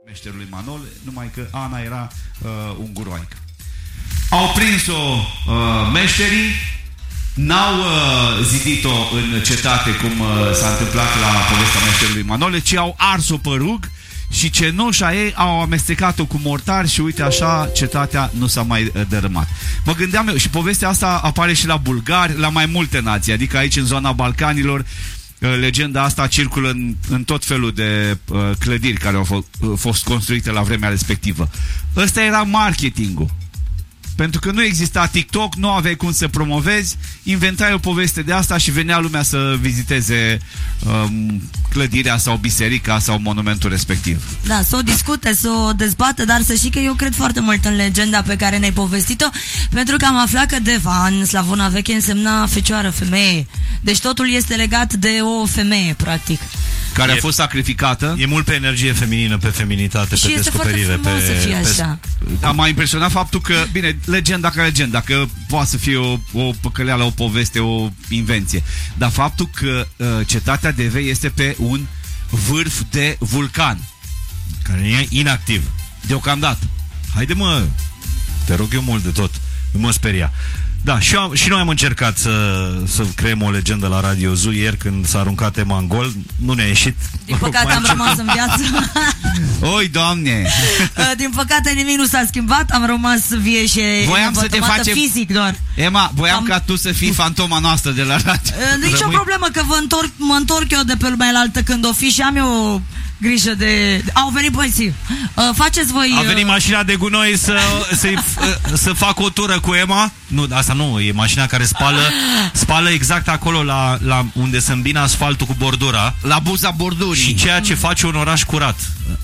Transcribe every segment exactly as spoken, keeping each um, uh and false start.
meșterului Manole, numai că Ana era uh, unguroaică. Au prins-o uh, meșterii, n-au uh, zidit-o în cetate cum uh, s-a întâmplat la povestea meșterului Manole, ci au ars-o pe rug și cenușa ei au amestecat-o cu mortar și uite așa cetatea nu s-a mai uh, dărâmat. Mă gândeam eu, și povestea asta apare și la bulgari, la mai multe nații, adică aici în zona Balcanilor. Legenda asta circulă în, în tot felul de uh, clădiri care au fost, uh, fost construite la vremea respectivă. Ăsta era marketingul. Pentru că nu exista TikTok, nu aveai cum să promovezi, inventai o poveste de asta și venea lumea să viziteze um, clădirea sau biserica sau monumentul respectiv. Da, să o discute, să o dezbată, dar să știi că eu cred foarte mult în legenda pe care ne-ai povestit-o, pentru că am aflat că Deva în Slavona veche însemna fecioară, femeie. Deci totul este legat de o femeie, practic. Care e, a fost sacrificată. E mult pe energie feminină, pe feminitate, și pe descoperire. Și este pe, să fie așa. Pe... Am mai impresionat faptul că, bine, legenda ca legenda, că poate să fie o, o păcăleală, o poveste, o invenție. Dar faptul că uh, cetatea de Vei este pe un vârf de vulcan. Care e inactiv. Deocamdată. Haide mă, te rog eu mult de tot. Nu mă speria. Da, și, am, și noi am încercat să, să creăm o legendă la Radio Zoo ieri când s-a aruncat Ema în gol. Nu ne-a ieșit. Din păcate am rămas în viață. Oi, Doamne! Din păcate nimic nu s-a schimbat. Am rămas vie și voiam să te facem fizic doar. Ema, voiam am... ca tu să fii fantoma noastră de la radio. Nici o problemă, că vă întorc, mă întorc eu de pe lumea elaltă când o fi și am eu grijă de... Au venit băieții. Uh, faceți voi... A venit mașina de gunoi să, să, să facă o tură cu Ema. Nu, asta nu, e mașina care spală spală exact acolo la, la unde se îmbină asfaltul cu bordura. La buza bordurii. Și ceea ce face un oraș curat.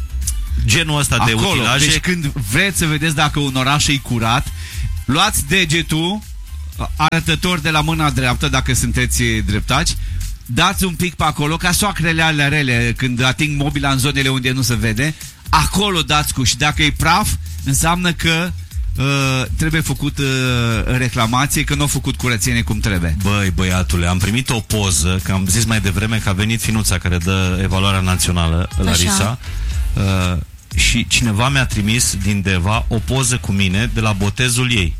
Genul ăsta acolo, de utilaje. Deci când vreți să vedeți dacă un oraș e curat, luați degetul arătător de la mâna dreaptă, dacă sunteți dreptaci, dați un pic pe acolo, ca soacrele alea rele, când ating mobila în zonele unde nu se vede, acolo dați cu, și dacă e praf, înseamnă că uh, trebuie făcut uh, reclamație, că nu au făcut curățenie cum trebuie. Băi, băiatule, am primit o poză, că am zis mai devreme că a venit Finuța care dă evaluarea națională, Larisa, uh, și cineva mi-a trimis din Deva o poză cu mine de la botezul ei.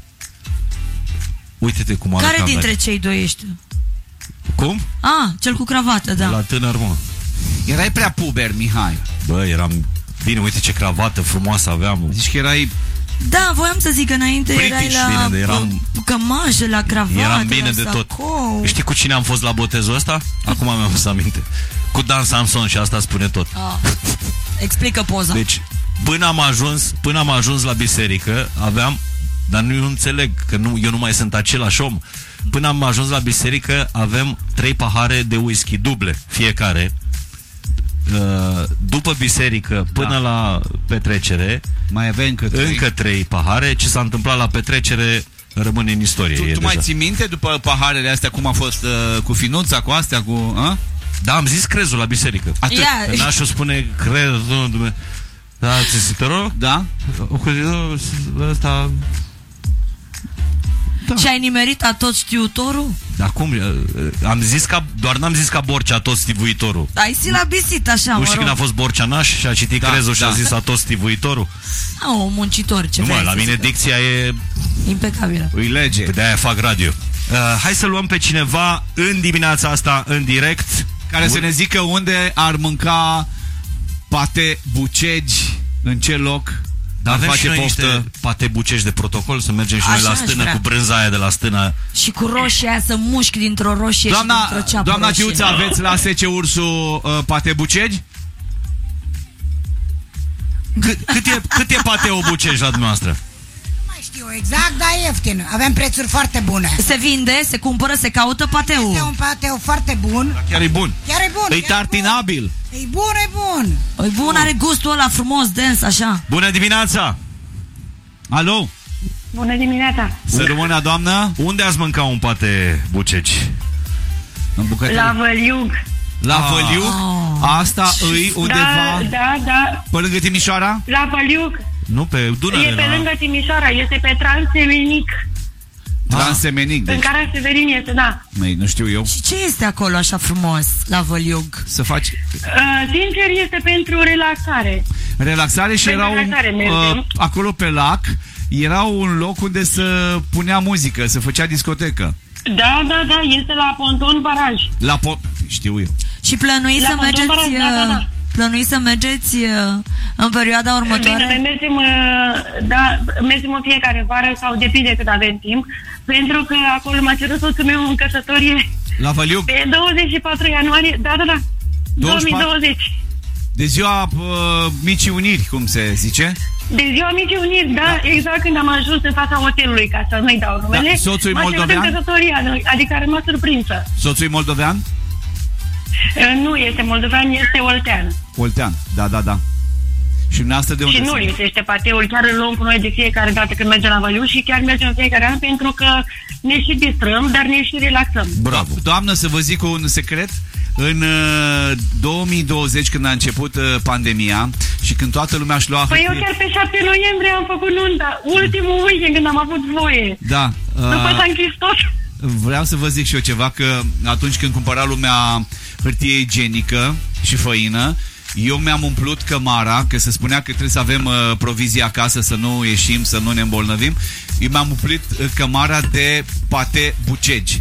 Uite-te cum arătam. Care dintre cei doi ești? Cum? Ah, cel cu cravată, da. La tânăr, mă. Erai prea puber, Mihai. Bă, eram... Bine, uite ce cravată frumoasă aveam. Zici că erai... Da, voiam să zic că înainte British, erai la bine, eram... cămașă, la cravată, eram bine la de tot. sacou. Știi cu cine am fost la botezul ăsta? Acum mi-am pus aminte. Cu Dan Samson și asta spune tot. Ah. Explică poza. Deci, până am ajuns, până am ajuns la biserică, aveam... Dar nu, eu înțeleg, că nu, eu nu mai sunt același om. Până am ajuns la biserică, avem trei pahare de whisky duble, fiecare. Uh, după biserică, până da. la petrecere, mai avem încă trei. încă trei pahare. Ce s-a întâmplat la petrecere rămâne în istorie. Tu, tu mai ții minte după paharele astea cum a fost uh, cu Finuța, cu astea, cu... A? Da, am zis crezul la biserică. Atât. Yeah. N-aș spune crezul. Da, ți te rog? Da. Ăsta... Da. Și ai nimerit a tot știutorul? Da, cum? Am zis ca, doar n-am zis ca Borcea, tot stivuitorul. Ai silabisit așa, nu mă știi rog. când a fost Borceanaș și a citit da, crezul da. și a zis a tot stivuitorul? A, un muncitor, ce nu, mă, la mine zică. dicția e... impecabilă. Îi lege. De-aia fac radio. Uh, hai să luăm pe cineva în dimineața asta, în direct. Care să ne zică unde ar mânca pate bucegi, în ce loc. Dar avem și noi niște pate bucești de protocol, să mergem și noi la stână cu brânza aia de la stână. Și cu roșia aia, să mușchi dintr-o roșie doamna, și dintr-o ceapă doamna roșie. Tiuța, aveți la S C Ursu uh, pate bucegi? Cât, cât, e, cât e pateu bucești la dumneavoastră? Nu mai știu exact, dar e ieftin. Avem prețuri foarte bune. Se vinde, se cumpără, se caută pateu. Este un pateu foarte bun. Da, chiar e bun. Chiar e bun. E tartinabil. E bun, e bun. E bun, are gustul ăla frumos, dens, așa. Bună dimineața! Alo? Bună dimineața! Să rămână, doamnă? Unde ați mâncat un pate bucegi? În bucătărie. La Văliug. La ah. Văliug? Asta îi undeva? Da, da, da. Pe lângă Timișoara? La Văliug. Nu, pe Dunăre. E pe la... lângă Timișoara, este pe Transemenic. Transemenic, deci. În care Severin este, da. Măi, nu știu eu. Și ce este acolo așa frumos, la Văliug? Să faci... Uh, sincer, este pentru relaxare. Relaxare și Pentru era un, relaxare uh, mergem. acolo pe lac, era un loc unde se punea muzică, se făcea discotecă. Da, da, da, este la Ponton Baraj. La po- știu eu. Și plănuiți La să mergeți, Ponton Baraj, da, da, da. plănuiți să mergeți uh, în perioada următoare? Bine, mergem, uh, da, mergem în fiecare vară sau depinde cât avem timp, pentru că acolo m-a cerut soțul meu în căsătorie La Văliuc, pe douăzeci și patru ianuarie, da, da, da, două mii douăzeci. de ziua uh, Micii Uniri, cum se zice. De ziua Micii Uniri, da, da, exact când am ajuns în fața hotelului, ca să nu-i dau numele, Da, soțul e m-a cerut în moldovean? căsătorie, adică a rămas surprinsă. Soțul e moldovean? Uh, Nu este moldovean, este oltean. Oltean, da, da, da. Și dumneavoastră de unde Și nu sunteți? lipsește pateul, chiar îl luăm cu noi de fiecare dată când mergem la Văliu și chiar mergem în fiecare an pentru că ne și distrăm, dar ne și relaxăm. Bravo. Doamnă, să vă zic un secret. În uh, două mii douăzeci, când a început uh, pandemia și când toată lumea își lua Păi eu hârtie... chiar pe șapte noiembrie am făcut nunta, ultimul weekend când am avut voie. Da. După Uh, s-a închis tot. vreau să vă zic și eu ceva, că atunci când cumpăra lumea hârtie igienică și făină, eu mi-am umplut cămara, că se spunea că trebuie să avem uh, provizie acasă, să nu ieșim, să nu ne îmbolnăvim. Eu mi-am umplut uh, cămara de pate bucegi.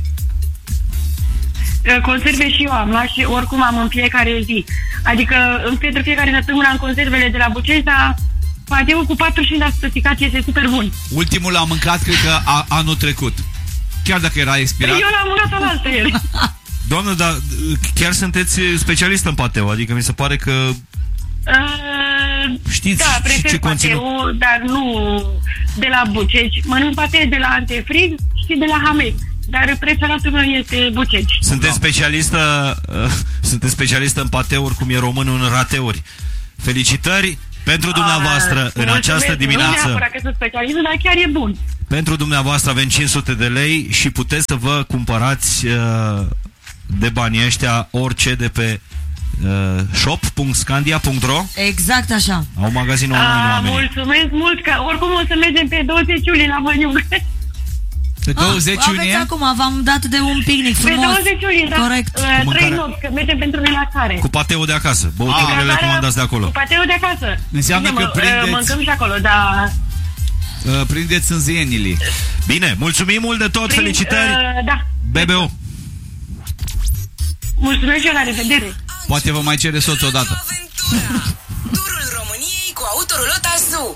Conserve și eu am luat și oricum am în fiecare zi. Adică în pentru fiecare săptămână am conservele de la Bucegi, dar pateul cu patruzeci și cinci la sută ficat este super bun. Ultimul l-am mâncat, cred că a, anul trecut. Chiar dacă era Păi expirat. eu l-am mâncat alaltă ieri. Doamnă, dar chiar sunteți specialist în pateu, adică mi se pare că Uh, Știți da, și prefer ce conține? pateul, dar nu de la Bucegi. Mănânc pate de la Antefrig și de la Hamet. Dar preferatul meu este Bucegi. sunteți specialistă, uh, sunteți specialistă în pateuri, cum e românul în rateuri. Felicitări pentru dumneavoastră Ah, în mulțumesc. această Nu dimineață. neapărat că sunt specialistă, dar chiar e bun. Pentru dumneavoastră avem cinci sute de lei și puteți să vă cumpărați uh, de banii ăștia orice de pe uh, shop punct scandia punct ro. Exact așa. Au magazin online Ah, oamenii. mulțumesc mult, că oricum o să mergem pe douăzeci iulie la Văliuc. Pe douăzeci Ah, aveți iunie? acum, v-am dat de un picnic Pe frumos. douăzeci iulie, da. Corect. Uh, Cu Trei mâncare. nopți, că mergem pentru relaxare. Cu pateul de acasă. Băuturile le Relaxarea comandați de acolo. Cu pateul de acasă. Înseamnă Bine, că mă, uh, prindeți- Mâncăm și acolo, dar... Uh, prindeți înzienile. Bine, mulțumim mult de tot, Prin- felicitări. Uh, da. B B O. Mulțumesc și eu, la revedere. Poate vă mai cere soț odată. Aventura. Turul României cu Autorolota Zoo.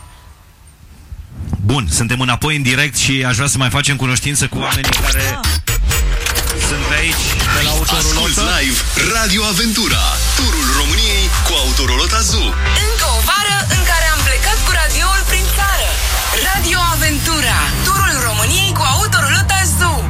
Bun, suntem înapoi în direct și aș vrea să mai facem cunoștință cu oamenii care sunt pe aici, pe la Asculți Autorolota. live Radio Aventura, turul României cu Autorolota Zoo. Încă o vară în care am plecat cu radioul prin țară. Radio Aventura. Turul României cu Autorolota Zoo.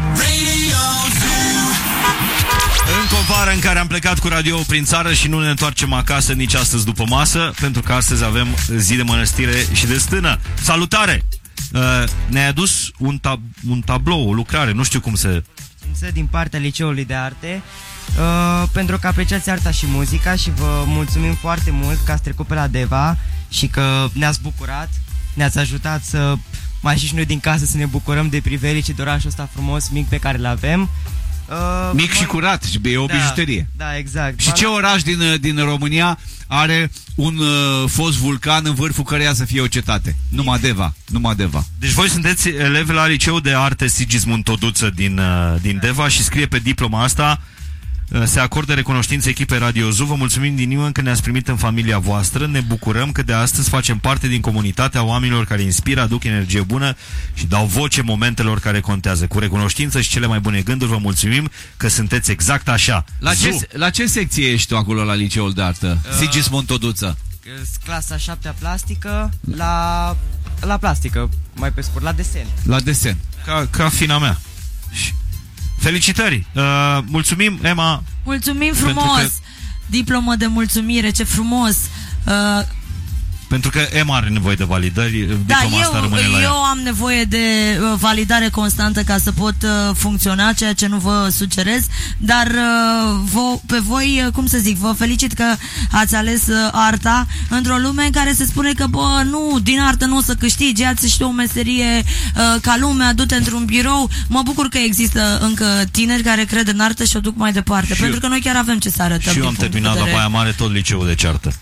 Încă o vară în care am plecat cu radio prin țară și nu ne întoarcem acasă nici astăzi după masă, pentru că astăzi avem zi de mănăstire și de stână. Salutare! Uh, ne-ai adus un, tab- un tablou, o lucrare, nu știu cum se... din partea Liceului de Arte, uh, pentru că apreciați arta și muzica și vă mulțumim foarte mult că ați trecut pe la Deva și că ne-ați bucurat, ne-ați ajutat să mai ieșim și noi din casă să ne bucurăm de privelici de orașul ăsta frumos, mic, pe care îl avem. Uh, Mic și curat, și e o da, bijuterie. Da, exact. Și ce oraș din, din România are un uh, fost vulcan în vârful căreia să fie o cetate? Numai Deva, numai Deva. Deci voi sunteți elevi la Liceul de Arte Sigismund Toduță din, uh, din Deva și scrie pe diploma asta: uh, se acordă recunoștință echipei Radio Zoo. Vă mulțumim din inimă că ne-ați primit în familia voastră. Ne bucurăm că de astăzi facem parte din comunitatea oamenilor care inspiră, aduc energie bună și dau voce momentelor care contează. Cu recunoștință și cele mai bune gânduri vă mulțumim că sunteți exact așa. La Zoo. ce, la ce secție ești tu acolo la Liceul de Artă? Uh, Sigismund Toduță. Clasa a șaptea plastică, la, la plastică, mai pe scurt, la desen. La desen. Ca, ca fina mea. Și felicitări! Uh, mulțumim, Emma. Mulțumim Pentru frumos. că- Diplomă de mulțumire, ce frumos. Uh, Pentru că Emma are nevoie de validări, Da, diploma asta rămâne eu, la ea. eu am nevoie de uh, validare constantă ca să pot uh, funcționa, ceea ce nu vă sugerez, dar uh, vo, pe voi, uh, cum să zic, vă felicit că ați ales uh, arta într-o lume în care se spune că, bă, nu, din artă nu o să câștigi, ia-ți și tu o meserie uh, ca lumea, du-te într-un birou. Mă bucur că există încă tineri care cred în artă și o duc mai departe, Și pentru eu- că noi chiar avem ce să arătăm. Și eu din am punct de terminat la vedere- Baia Mare tot liceul de ceartă.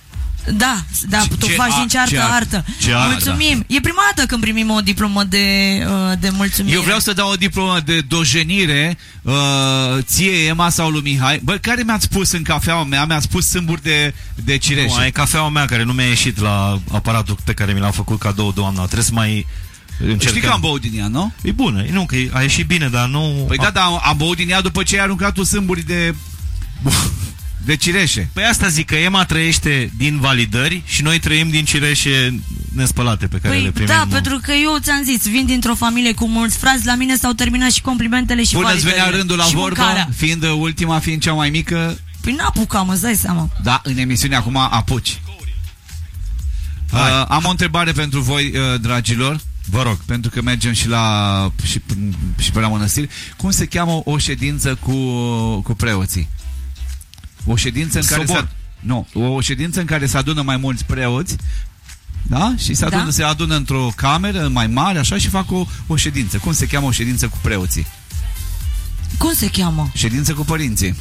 Da, da, Ce- tu ce faci a- din ceartă ce artă? artă. Ce artă, Mulțumim. E prima dată când primim o diplomă de, uh, de mulțumire. Eu vreau să dau o diplomă de dojenire uh, ție, Emma sau lui Mihai. Bă, care mi-ați pus în cafeaua mea? Mi-ați pus sâmburi de, de cireșe. Nu, ai cafeaua mea care nu mi-a ieșit la aparatul pe care mi l-am făcut cadou doamna. Trebuie să mai încercăm. Știi că am băut din ea, nu? E bună, e, nu, că a ieșit bine, dar nu... Păi da, dar am, am băut din ea după ce ai aruncat tu sâmburi de... de cireșe. Păi asta zic, că Emma trăiește din validări și noi trăim din cireșe nespălate pe care Păi le primim. da, pentru că eu ți-am zis, vin dintr-o familie cu mulți frați, la mine s-au terminat și complimentele și Până îți venea validările. rândul la Și vorbă, mâncarea. fiind ultima, fiind cea mai mică. Păi n-apucam, îți dai seama. Da, în emisiune acum apuci. Uh, am o întrebare pentru voi, uh, dragilor. Vă rog. Pentru că mergem și la și, și pe la mănăstiri. Cum se cheamă o ședință cu, cu preoții? O ședință în care Sobor. se, nu, o ședință în care se adună mai mulți preoți, da? Și se adună, Da. se adună într-o cameră mai mare, așa, și fac o, o ședință. Cum se cheamă o ședință cu preoții? Cum se cheamă? Ședință cu părinții.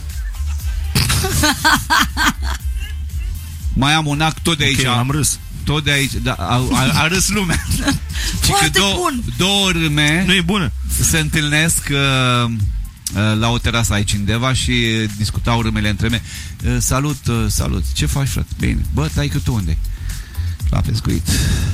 Mai am un act tot de aici. Ok, am râs. Tot de aici, da, a, a, a râs lumea. Și că Foarte două, bun. două râme Nu e bună. se întâlnesc uh, uh, la o terasă aici în Deva și uh, discutau râmele între mine. Uh, salut, uh, salut. Ce faci, frate? Bine. Bă, taică tu unde? La pescuit.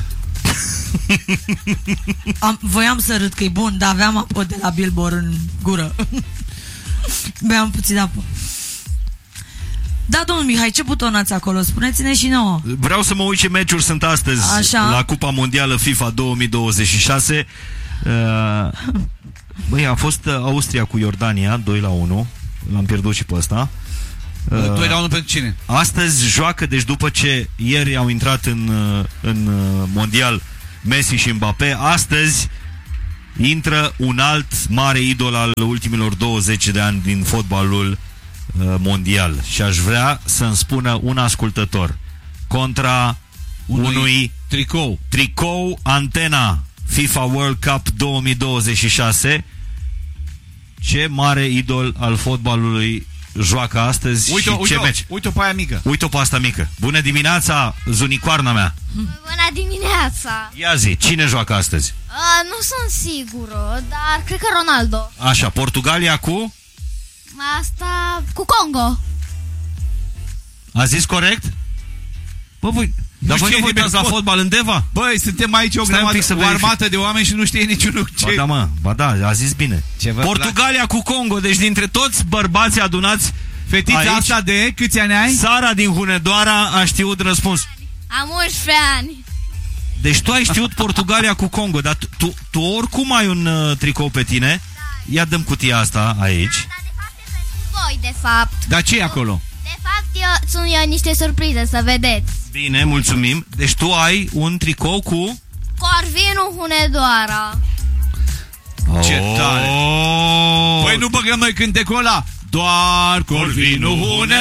Am, voiam să râd că e bun, dar aveam apă de la Billboard în gură. Beam puțin apă. Da, domnul Mihai, ce butonați acolo? Spuneți-ne și nouă. Vreau să mă uit ce meciuri sunt astăzi Așa. la Cupa Mondială FIFA două mii douăzeci și șase. Uh, Băi, a fost uh, Austria cu Iordania doi la unu. L-am pierdut și pe ăsta. Uh, doi la unu pentru cine? Astăzi joacă, deci după ce ieri au intrat în, uh, în uh, Mondial Messi și Mbappé, astăzi intră un alt mare idol al ultimilor douăzeci de ani din fotbalul uh, mondial. Și aș vrea să-mi spună un ascultător contra unui, unui tricou. tricou Antena FIFA World Cup două mii douăzeci și șase, ce mare idol al fotbalului joacă astăzi Uite-o, și ce uite-o, meci. uite-o pe aia mică. Uite-o pe asta mică. Bună dimineața, zunicoarna mea. Bună dimineața! Ia zi, cine joacă astăzi? Uh, nu sunt sigură, dar cred că Ronaldo. Așa, Portugalia cu... Asta cu Congo. A zis corect? Bă, voi... Dar voi știe nu vă nimeni uitați la fot- fotbal în Deva? Băi, suntem aici o, Stai un grămadă, pic să o verific. armată de oameni și nu știe niciunul ce... Ba da, mă, ba da, a zis bine. Ce vă Portugalia cu Congo, deci dintre toți bărbații adunați Fetița aici, asta de câți ani ai? Sara din Hunedoara a știut răspuns. Am unsprezece ani. Deci tu ai știut Portugalia cu Congo, dar tu, tu, tu oricum ai un uh, tricou pe tine. Ia dăm cutia asta aici. Dar de fapt e pentru voi, de fapt. Dar ce e acolo? De fapt, eu, sunt eu niște surprize, să vedeți. Bine, mulțumim. Deci tu ai un tricou cu... Corvinul Hunedoara. Ce tare! Oh! Păi nu băgăm noi cântecul ăla? Doar Corvinul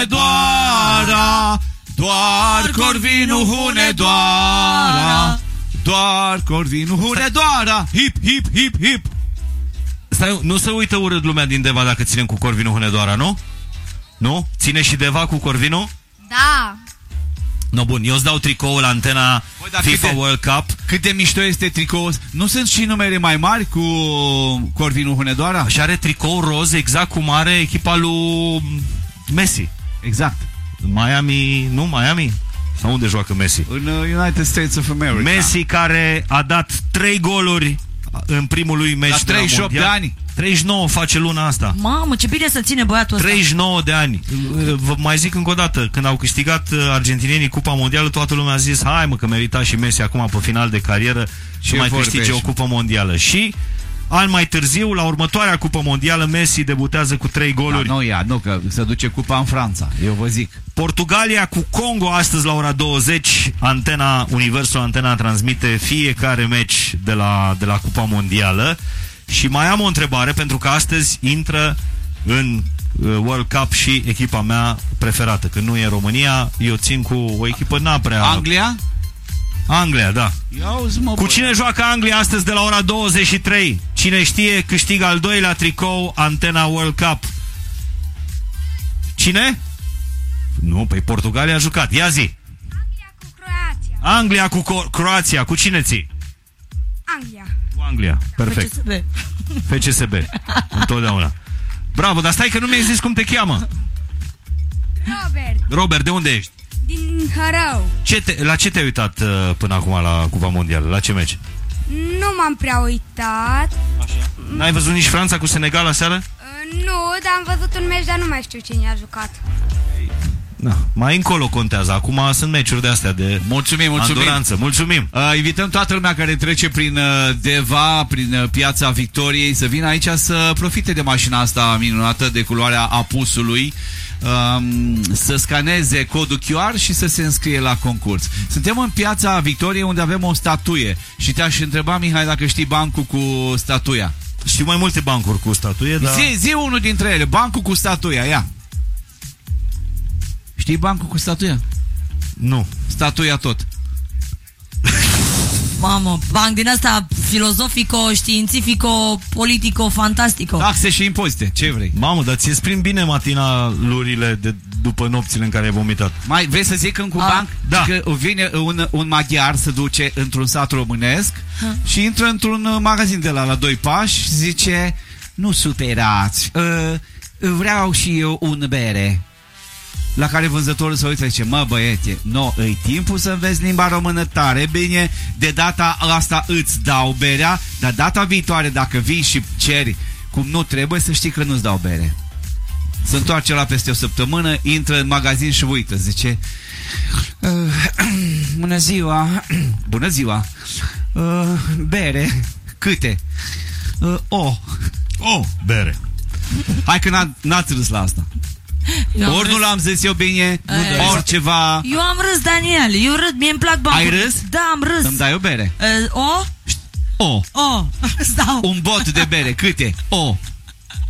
Hunedoara, doar Corvinul Hunedoara, doar Corvinul Hunedoara, hip, hip, hip, hip. Stai, nu se uită urât lumea din Deva dacă ținem cu Corvinul Hunedoara, nu? Nu? Ține și Deva cu Corvinul? Da. No, bun, eu îți dau tricoul la Antena Băi, dar FIFA cât de- World Cup. Cât de mișto este tricoul. Nu sunt și numere mai mari cu Corvinul Hunedoara? Și are tricou roz exact cum are echipa lui Messi. Exact. Miami, nu Miami? Sau unde joacă Messi? În uh, United States of America. Messi care a dat trei goluri în primul lui meci La de la treizeci și opt mondial. de ani. treizeci și nouă face luna asta. Mamă, ce bine să ține băiatul ăsta. treizeci și nouă de ani. Vă mai zic încă o dată, când au câștigat argentinienii Cupa Mondială, toată lumea a zis, hai mă că merita și Messi acum pe final de carieră să Ce mai vorbești? câștige o Cupă Mondială. Și ani mai târziu, la următoarea Cupă Mondială, Messi debutează cu trei goluri. Da, nu ia, nu, că se duce cupa în Franța, eu vă zic. Portugalia cu Congo astăzi la ora douăzeci. Antena, Universul Antena transmite fiecare meci de la, de la Cupa Mondială. Și mai am o întrebare, pentru că astăzi intră în uh, World Cup și echipa mea preferată. Când nu e România, eu țin cu o echipă n-aprea... Anglia? Anglia, da. Ia-uzi, mă, Cu bă. cine joacă Anglia astăzi de la ora douăzeci și trei? Cine știe, câștigă al doilea tricou Antena World Cup. Cine? Nu, păi Portugalia a jucat. Ia zi. Anglia cu Anglia cu Co- Croația, cu cine ții? Anglia. Cu Anglia, perfect. F C S B. F C S B, întotdeauna. Bravo, dar stai că nu mi-ai zis cum te cheamă. Robert, Robert, de unde ești? din Hărău. Ce te, la ce te-ai uitat uh, până acum la Cupa Mondială? La ce meci? Nu m-am prea uitat. N-ai văzut nici Franța cu Senegal aseară? Uh, Nu, dar am văzut un meci, dar nu mai știu cine a jucat. Da. Mai încolo contează. Acum sunt meciuri de astea de Mulțumim, mulțumim. anduranță. Mulțumim. Uh, invităm toată lumea care trece prin uh, Deva, prin uh, Piața Victoriei, să vină aici să profite de mașina asta minunată de culoarea apusului, um, să scaneze codul Q R și să se înscrie la concurs. Suntem în Piața Victoriei unde avem o statuie și te-aș întreba, Mihai, dacă știi bancul cu statuia. Știu mai multe bancuri cu statuie, dar... Zi, zi unul dintre ele, bancul cu statuia, ia. Știi bancul cu statuia? Nu. Statuia tot. Mamă, banc din asta filozofico, științifico, politico, fantastico. Taxe și impozite, ce vrei? Mamă, dar ți exprim bine matinalurile de după nopțile în care ai vomitat. Mai vrei să zic încă un A, banc? da. Că vine un, un maghiar să duce într-un sat românesc ha. și intră într-un magazin de la la doi pași și zice: nu superați, uh, vreau și eu un bere. La care vânzătorul se uită și zice: mă băiete, nu, e timpul să înveți limba română tare bine, de data asta îți dau berea, dar data viitoare dacă vii și ceri cum nu trebuie, să știi că nu-ți dau bere. Se întoarce la peste o săptămână, intră în magazin și uită, zice: uh, bună ziua, bună ziua, uh, bere, câte? Uh, o, o, bere. Hai că n-a, n-ați râs la asta. Eu Ori nu l-am zis eu bine, E, ori ceva. Eu am râs, Daniel, eu râd, mie îmi plac bancuri. Ai râs? Da, am râs. Să-mi dai o bere. Uh, o? O. O. Stau. Un bot de bere, câte? O.